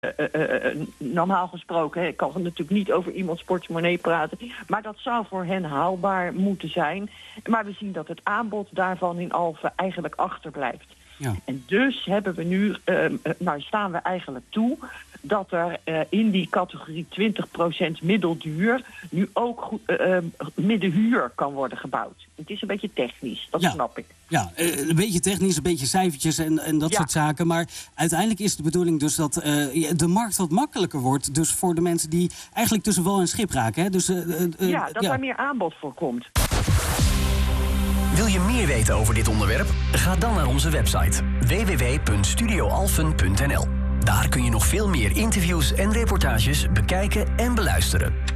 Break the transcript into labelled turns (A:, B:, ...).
A: Normaal gesproken, ik kan natuurlijk niet over iemands portemonnee praten, maar dat zou voor hen haalbaar moeten zijn. Maar we zien dat het aanbod daarvan in Alphen eigenlijk achterblijft. Ja. En dus hebben we nu, staan we eigenlijk toe dat er in die categorie 20% middelduur nu ook middenhuur kan worden gebouwd. Het is een beetje technisch, dat snap ik.
B: Ja, een beetje technisch, een beetje cijfertjes en dat soort zaken. Maar uiteindelijk is de bedoeling dus dat de markt wat makkelijker wordt. Dus voor de mensen die eigenlijk tussen wal en schip raken. Hè? Dus,
A: dat er meer aanbod voor komt.
C: Wil je meer weten over dit onderwerp? Ga dan naar onze website www.studioalphen.nl. Daar kun je nog veel meer interviews en reportages bekijken en beluisteren.